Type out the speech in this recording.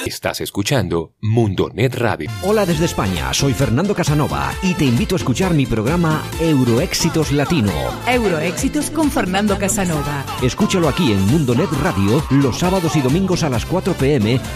Estás escuchando Mundonet Radio. Hola desde España, soy Fernando Casanova y te invito a escuchar mi programa Euroéxitos Latino. Euroéxitos con Fernando Casanova. Escúchalo aquí en Mundonet Radio los sábados y domingos a las 4 p.m.